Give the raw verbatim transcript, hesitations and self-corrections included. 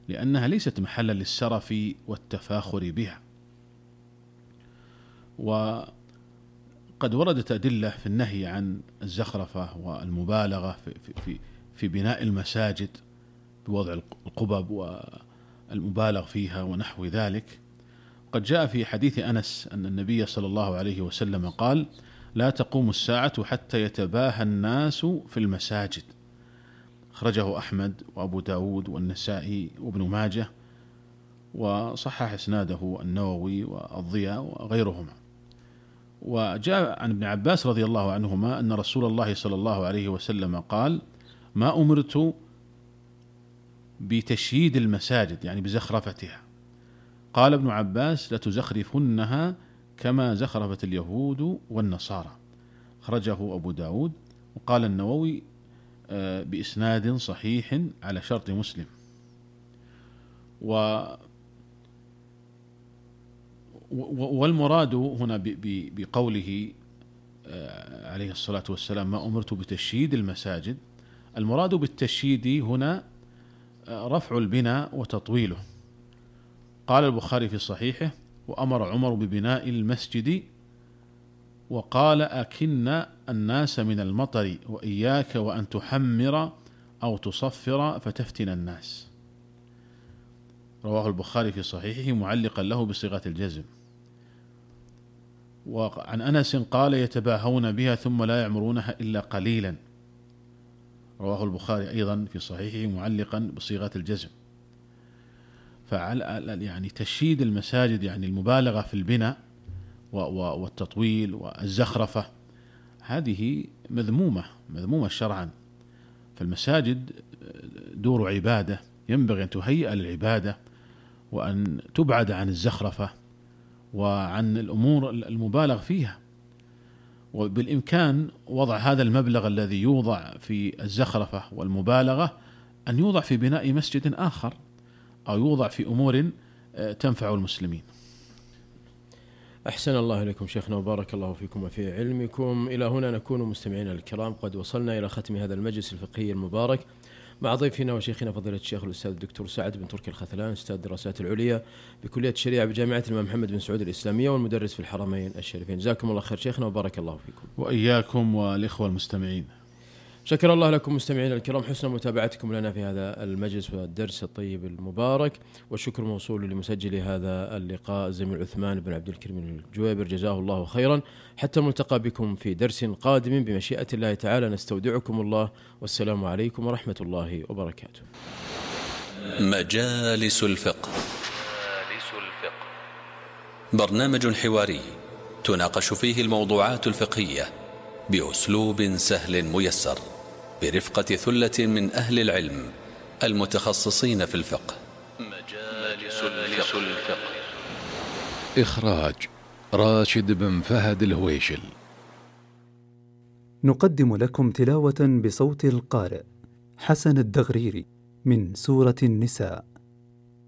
لأنها ليست محلا للسرف والتفاخر بها. وقد وردت أدلة في النهي عن الزخرفة والمبالغة في, في, في بناء المساجد بوضع القبب والمبالغ فيها ونحو ذلك. قد جاء في حديث أنس أن النبي صلى الله عليه وسلم قال: لا تقوم الساعة حتى يتباهى الناس في المساجد. أخرجه أحمد وأبو داود والنسائي وابن ماجه، وصحح إسناده النووي والضياء وغيرهما. وجاء عن ابن عباس رضي الله عنهما أن رسول الله صلى الله عليه وسلم قال: ما أمرت بتشييد المساجد، يعني بزخرفتها. قال ابن عباس: لتزخرفنها كما زخرفت اليهود والنصارى. أخرجه أبو داود. وقال النووي بإسناد صحيح على شرط مسلم. و والمراد هنا بقوله عليه الصلاة والسلام: ما أمرت بتشييد المساجد، المراد بالتشييد هنا رفع البناء وتطويله. قال البخاري في صحيحه: وأمر عمر ببناء المسجد، وقال: أكن الناس من المطر وإياك وأن تحمر أو تصفر فتفتن الناس. رواه البخاري في صحيحه معلقا له بصيغة الجزم. وعن أنس قال: يتباهون بها ثم لا يعمرونها إلا قليلا. رواه البخاري أيضا في صحيحه معلقا بصيغة الجزم. فعل يعني تشييد المساجد يعني المبالغة في البناء والتطويل والزخرفة، هذه مذمومة مذمومة شرعا. فالمساجد دور عبادة، ينبغي أن تهيئ للعبادة وأن تبعد عن الزخرفة وعن الأمور المبالغ فيها. وبالإمكان وضع هذا المبلغ الذي يوضع في الزخرفة والمبالغة أن يوضع في بناء مسجد آخر، أو يوضع في أمور تنفع المسلمين. أحسن الله إليكم شيخنا وبارك الله فيكم وفي علمكم. إلى هنا نكون مستمعين الكرام قد وصلنا إلى ختم هذا المجلس الفقهي المبارك مع ضيفنا وشيخنا فضيلة الشيخ الأستاذ الدكتور سعد بن تركي الخثلان، أستاذ الدراسات العليا بكلية الشريعة بجامعة الإمام محمد بن سعود الإسلامية والمدرس في الحرمين الشريفين. جزاكم الله خير شيخنا وبارك الله فيكم. وإياكم والإخوة المستمعين. شكر الله لكم مستمعينا الكرام حسن متابعتكم لنا في هذا المجلس والدرس الطيب المبارك، والشكر موصول لمسجل هذا اللقاء الزميل عثمان بن عبد الكريم الجويبر، جزاه الله خيرا. حتى ملتقى بكم في درس قادم بمشيئة الله تعالى، نستودعكم الله، والسلام عليكم ورحمة الله وبركاته. مجالس الفقه. برنامج حواري تناقش فيه الموضوعات الفقهية بأسلوب سهل ميسر برفقة ثلة من أهل العلم المتخصصين في الفقه. مجالس الفقه. إخراج راشد بن فهد الهويشل. نقدم لكم تلاوة بصوت القارئ حسن الدغريري من سورة النساء.